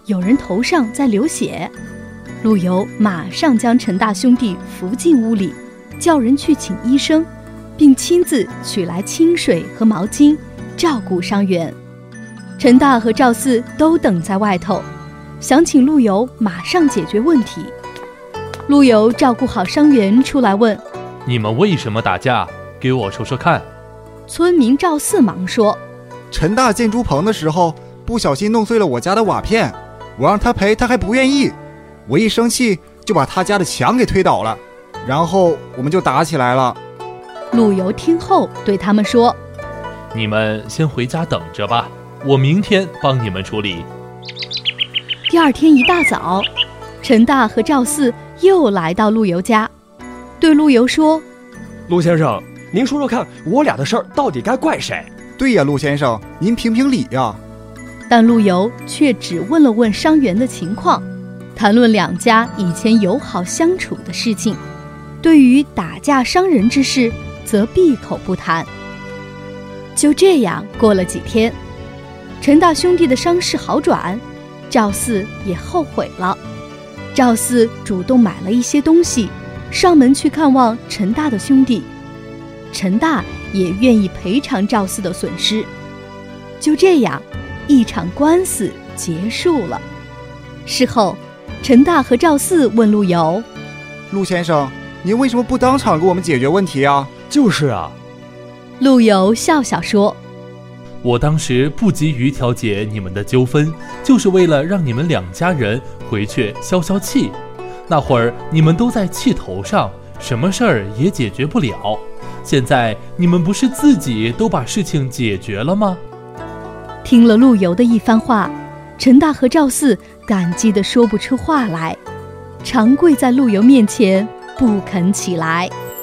有人头上在流血。陆游马上将陈大兄弟扶进屋里，叫人去请医生，并亲自取来清水和毛巾照顾伤员。陈大和赵四都等在外头，想请陆游马上解决问题。陆游照顾好伤员出来问： 你们为什么打架？给我说说看。 村民赵四忙说： 陈大建猪棚的时候不小心弄碎了我家的瓦片，我让他赔，他还不愿意。我一生气就把他家的墙给推倒了，然后我们就打起来了。 陆游听后对他们说： 你们先回家等着吧，我明天帮你们处理。 第二天一大早，陈大和赵四又来到陆游家，对陆游说： 陆先生，您说说看，我俩的事儿到底该怪谁？ 对呀，陆先生，您评评理呀。 但陆游却只问了问伤员的情况，谈论两家以前友好相处的事情，对于打架伤人之事则闭口不谈。就这样过了几天，陈大兄弟的伤势好转，赵四也后悔了。赵四主动买了一些东西，上门去看望陈大的兄弟，陈大也愿意赔偿赵四的损失。就这样，一场官司结束了。事后，陈大和赵四问陆游： 陆先生，您为什么不当场给我们解决问题啊？ 就是啊。 陆游笑笑说： 我当时不急于调解你们的纠纷，就是为了让你们两家人回去消消气。那会儿你们都在气头上，什么事儿也解决不了。现在你们不是自己都把事情解决了吗？ 听了陆游的一番话，陈大和赵四感激得说不出话来，长跪在陆游面前不肯起来。